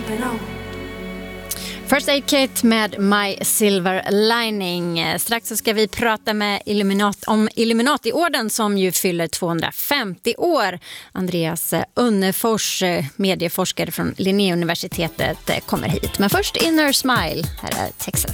First Aid Kit med My Silver Lining. Strax så ska vi prata med om Illuminati-orden som ju fyller 250 år. Andreas Unnefors, medieforskare från Linnéuniversitetet, kommer hit. Men först Inner Smile, här är Texas.